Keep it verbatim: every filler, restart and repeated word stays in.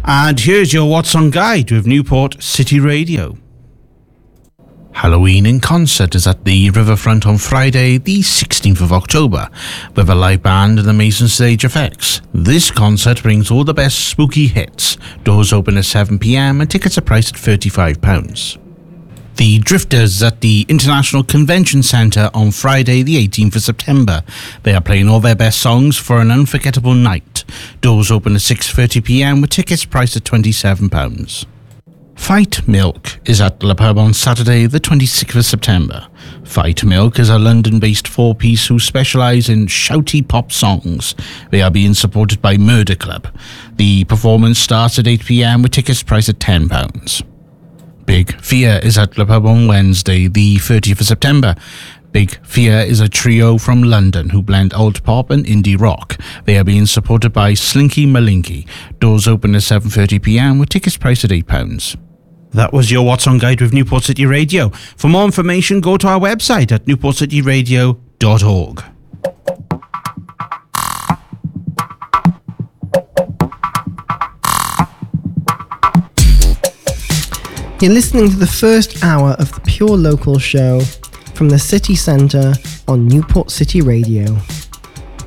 And here's your What's On Guide with Newport City Radio. Halloween in Concert is at the Riverfront on Friday, the sixteenth of October, with a live band and amazing stage effects. This concert brings all the best spooky hits. Doors open at seven p.m. and tickets are priced at thirty-five pounds. The Drifters at the International Convention Centre on Friday, the eighteenth of September. They are playing all their best songs for an unforgettable night. Doors open at six thirty p.m. with tickets priced at twenty-seven pounds. Fight Milk is at Le Pub on Saturday, the twenty-sixth of September. Fight Milk is a London-based four-piece who specialise in shouty pop songs. They are being supported by Murder Club. The performance starts at eight p.m. with tickets priced at ten pounds. Big Fear is at Le Pub on Wednesday, the thirtieth of September. Big Fear is a trio from London who blend alt pop and indie rock. They are being supported by Slinky Malinky. Doors open at seven thirty p.m. with tickets priced at eight pounds. That was your What's On Guide with Newport City Radio. For more information, go to our website at newport city radio dot org. You're listening to the first hour of the Pure Local show from the city centre on Newport City Radio.